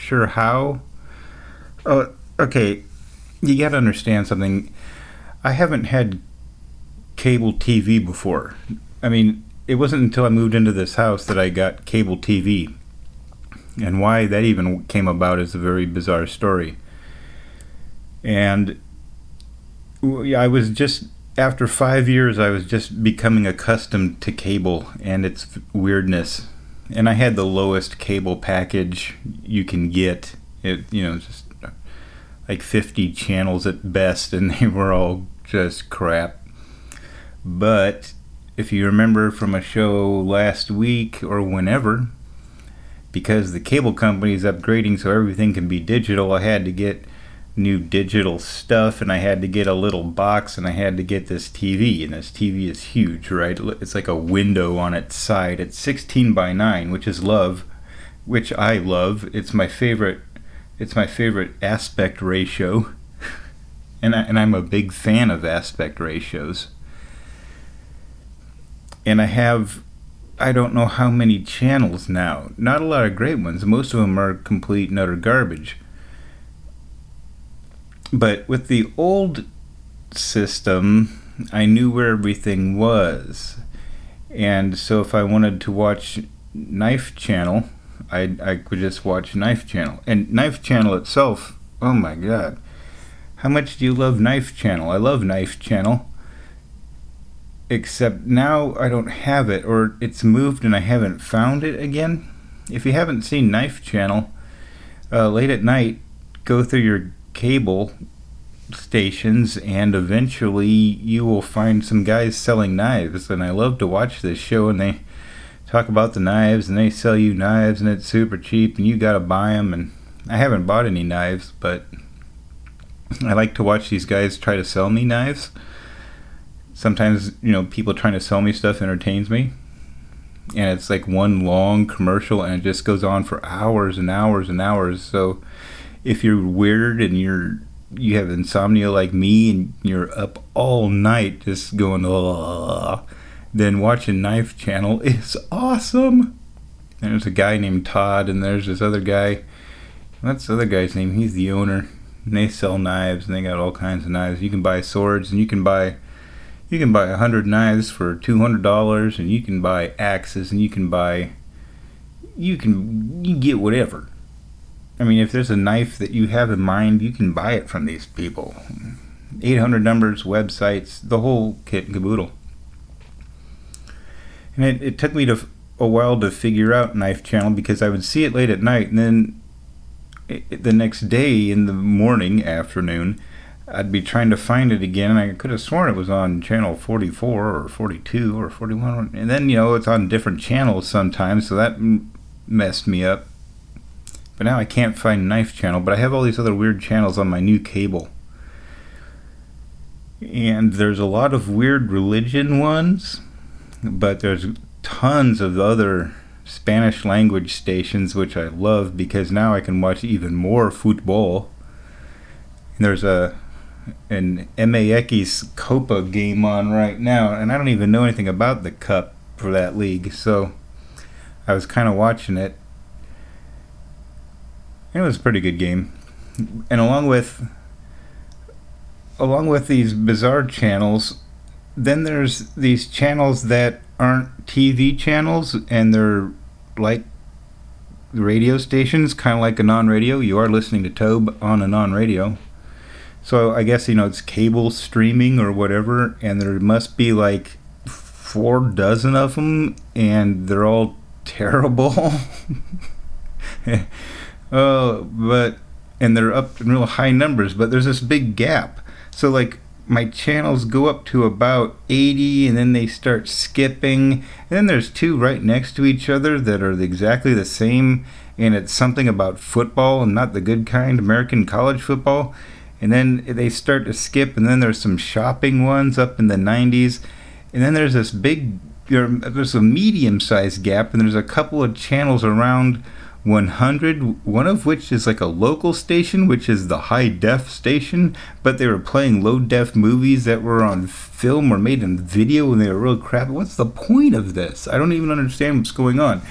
sure how. Oh, okay. You got to understand something. I haven't had cable TV before. I mean, it wasn't until I moved into this house that I got cable TV. And why that even came about is a very bizarre story. And I was just, after 5 years, I was just becoming accustomed to cable and its weirdness. And I had the lowest cable package you can get. Just like 50 channels at best, and they were all just crap. But if you remember from a show last week or whenever, because the cable company is upgrading so everything can be digital, I had to get new digital stuff, and I had to get a little box, and I had to get this TV, and this TV is huge, right? It's like a window on its side. It's 16 by 9, which I love. It's my favorite aspect ratio, and I'm a big fan of aspect ratios. And I don't know how many channels now. Not a lot of great ones. Most of them are complete and utter garbage. But with the old system, I knew where everything was. And so if I wanted to watch Knife Channel, I could just watch Knife Channel. And Knife Channel itself, oh my god. How much do you love Knife Channel? I love Knife Channel. Except now I don't have it, or it's moved and I haven't found it again. If you haven't seen Knife Channel, late at night, go through your cable stations and eventually you will find some guys selling knives. And I love to watch this show, and they talk about the knives and they sell you knives and it's super cheap and you gotta buy them. And I haven't bought any knives, but I like to watch these guys try to sell me knives. Sometimes, people trying to sell me stuff entertains me. And it's like one long commercial and it just goes on for hours and hours and hours. So if you're weird and you have insomnia like me and you're up all night just going, ugh, then watching Knife Channel is awesome. There's a guy named Todd, and there's this other guy. What's the other guy's name? He's the owner. And they sell knives, and they got all kinds of knives. You can buy swords, and you can buy 100 knives for $200, and you can buy axes, and you can get whatever. I mean, if there's a knife that you have in mind, you can buy it from these people. 800 numbers, websites, the whole kit and caboodle. And it took me a while to figure out Knife Channel, because I would see it late at night, and then the next day in the morning, afternoon, I'd be trying to find it again, and I could have sworn it was on channel 44 or 42 or 41. And then, it's on different channels sometimes, so that messed me up. But now I can't find Knife Channel, but I have all these other weird channels on my new cable. And there's a lot of weird religion ones, but there's tons of other Spanish language stations, which I love, because now I can watch even more football. And there's an MX Copa game on right now, and I don't even know anything about the cup for that league, so I was kind of watching it. It was a pretty good game. And along with these bizarre channels, then there's these channels that aren't TV channels, and they're like radio stations, kind of like a non-radio. You are listening to Tobe on a non-radio. So I guess, it's cable streaming or whatever, and there must be like 4 dozen of them, and they're all terrible. And they're up in real high numbers, but there's this big gap. So like my channels go up to about 80, and then they start skipping, and then there's 2 right next to each other that are exactly the same, and it's something about football, and not the good kind, American college football. And then they start to skip, and then there's some shopping ones up in the 90s, and then there's there's a medium-sized gap, and there's a couple of channels around 100, one of which is like a local station, which is the high-def station, but they were playing low-def movies that were on film or made in video, and they were real crap. What's the point of this? I don't even understand what's going on.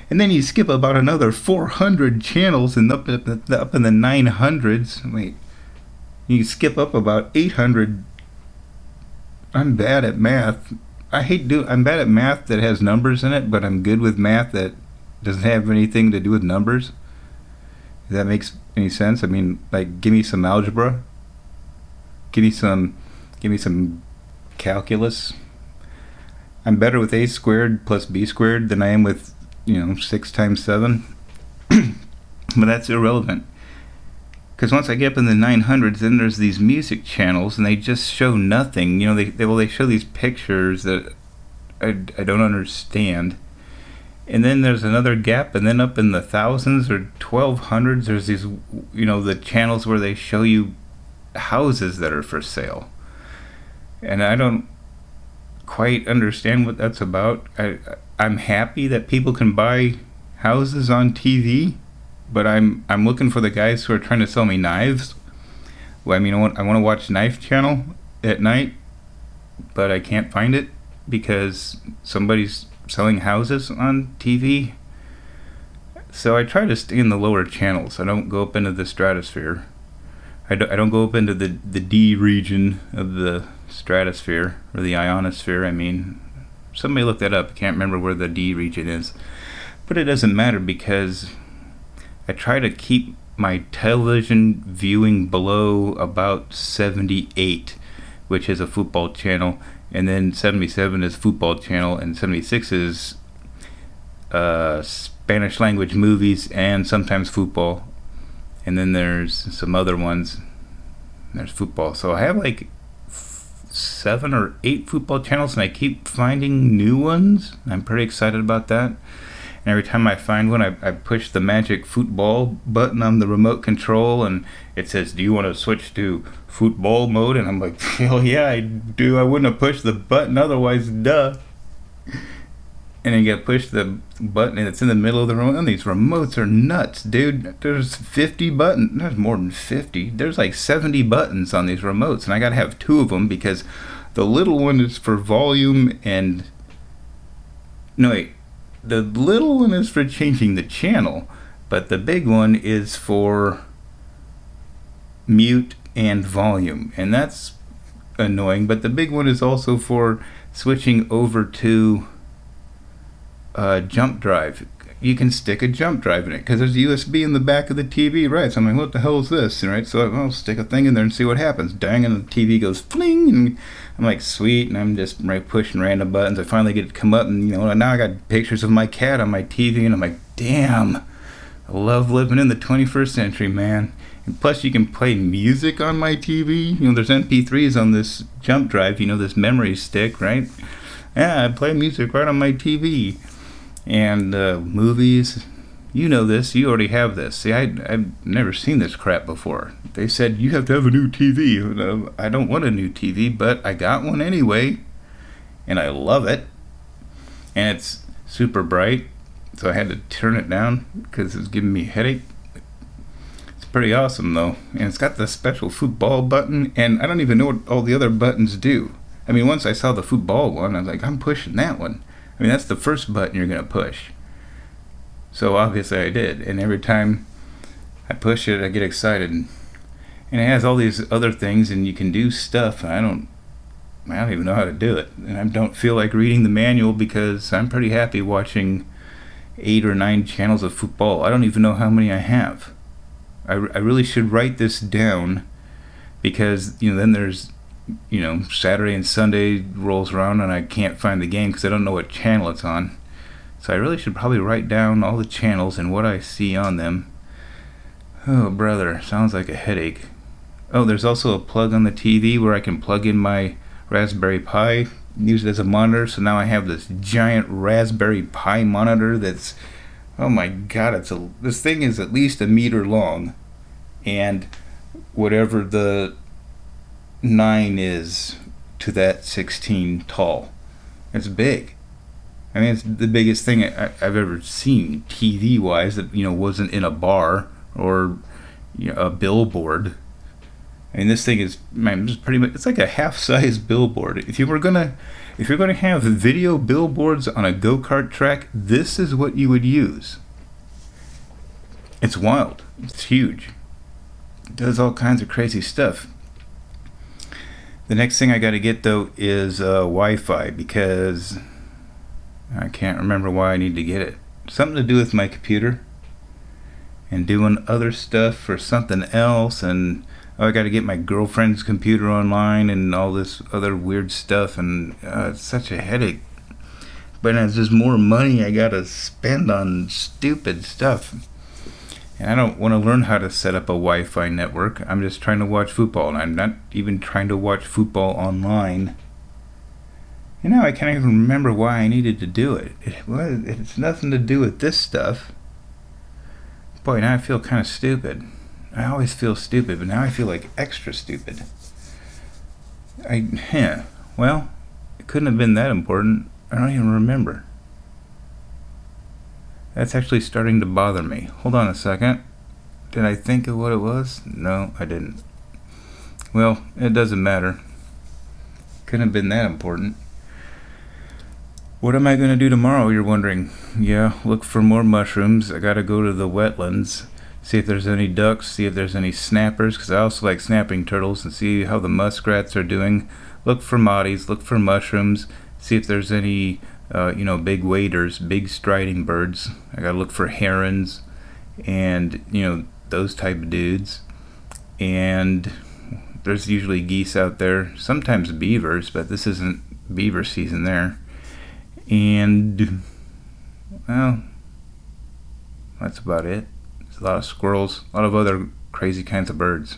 And then you skip about another 400 channels and up in the 900s. Wait, you skip up about 800. I'm bad at math. I'm bad at math that has numbers in it, but I'm good with math that doesn't have anything to do with numbers. If that makes any sense. I mean, like, give me some algebra. Give me some calculus. I'm better with a squared plus b squared than I am with, 6 times 7. But that's irrelevant. Because once I get up in the 900s, then there's these music channels, and they just show nothing. They show these pictures that I don't understand. And then there's another gap, and then up in the thousands or 1200s, there's these, the channels where they show you houses that are for sale. And I don't quite understand what that's about. I'm happy that people can buy houses on TV, but I'm looking for the guys who are trying to sell me knives. Well, I mean, I want to watch Knife Channel at night, but I can't find it because somebody's selling houses on TV. So I try to stay in the lower channels. I don't go up into the stratosphere. I don't go up into the D region of the stratosphere, or the ionosphere. I mean, somebody look that up. I can't remember where the D region is. But it doesn't matter because I try to keep my television viewing below about 78, which is a football channel, and then 77 is football channel, and 76 is Spanish language movies and sometimes football. And then there's some other ones. There's football. So I have like 7 or 8 football channels, and I keep finding new ones. I'm pretty excited about that. And every time I find one, I push the magic football button on the remote control, and it says, "Do you want to switch to football mode?" And I'm like, hell yeah, I do. I wouldn't have pushed the button otherwise, duh. And you gotta push the button, and it's in the middle of the remote. And these remotes are nuts, dude. There's 50 buttons. There's more than 50. There's like 70 buttons on these remotes, and I gotta have 2 of them because the little one is for volume and... No, wait. The little one is for changing the channel, but the big one is for mute and volume, and that's annoying. But the big one is also for switching over to jump drive. You can stick a jump drive in it because there's USB in the back of the TV, right? So I'm like, what the hell is this? Right? So I'll stick a thing in there and see what happens. Dang, and the TV goes fling, and I'm like, sweet, and I'm just pushing random buttons. I finally get it to come up, and now I got pictures of my cat on my TV, and I'm like, damn, I love living in the 21st century, man. And plus, you can play music on my TV. There's MP3s on this jump drive. This memory stick, right? Yeah, I play music right on my TV. And movies, this, you already have this. See, I've never seen this crap before. They said, you have to have a new TV. I don't want a new TV, but I got one anyway, and I love it. And it's super bright, so I had to turn it down because it was giving me a headache. It's pretty awesome, though. And it's got the special football button, and I don't even know what all the other buttons do. I mean, once I saw the football one, I was like, I'm pushing that one. I mean, that's the first button you're going to push. So obviously I did. And every time I push it, I get excited. And it has all these other things, and you can do stuff. I don't even know how to do it. And I don't feel like reading the manual because I'm pretty happy watching 8 or 9 channels of football. I don't even know how many I have. I really should write this down because, then there's... Saturday and Sunday rolls around and I can't find the game because I don't know what channel it's on. So I really should probably write down all the channels and what I see on them. Oh, brother, sounds like a headache. Oh, there's also a plug on the TV where I can plug in my Raspberry Pi, use it as a monitor. So now I have this giant Raspberry Pi monitor that's, oh my god, this thing is at least 1 meter long, and whatever the 9 is to that 16 tall. It's big. I mean, it's the biggest thing I've ever seen TV wise that wasn't in a bar or a billboard. I mean, this thing is, man, just pretty much, it's like a half-size billboard. If you were gonna If you're going to have video billboards on a go-kart track, this is what you would use. It's wild. It's huge. It does all kinds of crazy stuff. The next thing I got to get, though, is Wi-Fi, because I can't remember why I need to get it. Something to do with my computer and doing other stuff for something else, and I got to get my girlfriend's computer online and all this other weird stuff, and it's such a headache. But it's just more money I got to spend on stupid stuff. And I don't want to learn how to set up a Wi-Fi network. I'm just trying to watch football, and I'm not even trying to watch football online. You know, I can't even remember why I needed to do it. It's nothing to do with this stuff. Boy, now I feel kind of stupid. I always feel stupid, but now I feel like extra stupid. Well, it couldn't have been that important. I don't even remember. That's actually starting to bother me. Hold on a second. Did I think of what it was? No, I didn't. Well, it doesn't matter. Couldn't have been that important. What am I going to do tomorrow, you're wondering? Yeah, look for more mushrooms. I got to go to the wetlands, see if there's any ducks, see if there's any snappers, because I also like snapping turtles, and see how the muskrats are doing. Look for motties, look for mushrooms, see if there's any big waders, big striding birds. I gotta look for herons and, those type of dudes. And there's usually geese out there, sometimes beavers, but this isn't beaver season there. And, well, that's about it. There's a lot of squirrels, a lot of other crazy kinds of birds.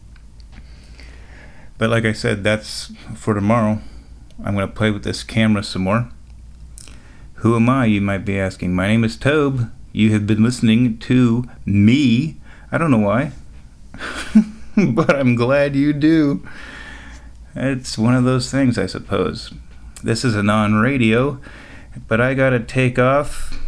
But like I said, that's for tomorrow. I'm going to play with this camera some more. Who am I, you might be asking? My name is Tobe. You have been listening to me. I don't know why, but I'm glad you do. It's one of those things, I suppose. This is a non-radio, but I gotta take off.